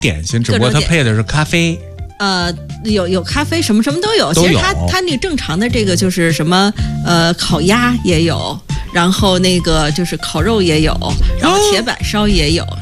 点心，只不过它配的是咖啡。 有咖啡，什么都有。其实它那个正常的这个就是什么烤鸭也有，然后那个就是烤肉也有，然后铁板烧也有，